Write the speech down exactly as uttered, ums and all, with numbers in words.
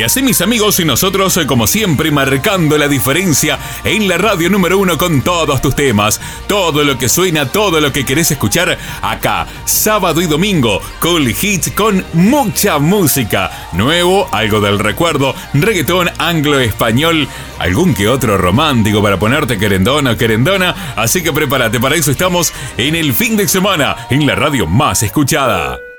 así, mis amigos, y nosotros, como siempre, marcando la diferencia en la radio número uno con todos tus temas. Todo lo que suena, todo lo que querés escuchar acá, sábado y domingo, Cool Hits con mucha música. Nuevo, algo del recuerdo, reggaetón anglo-español, algún que otro romántico para ponerte querendona o querendona. Así que prepárate, para eso estamos en el fin de semana, en la radio más escuchada.